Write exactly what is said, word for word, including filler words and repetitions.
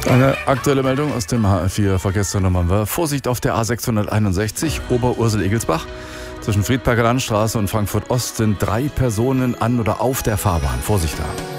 Eine aktuelle Meldung aus dem H R vier Verkehrsnummer. Vorsicht auf der A sechshunderteinundsechzig Oberursel-Egelsbach. Zwischen Friedberger Landstraße und Frankfurt Ost sind drei Personen an oder auf der Fahrbahn. Vorsicht da.